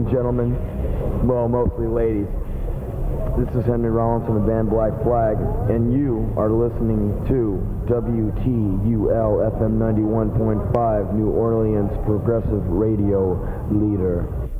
and gentlemen, well, mostly ladies. This is Henry Rollins from the band Black Flag, and you are listening to WTUL FM 91.5, New Orleans Progressive Radio Leader.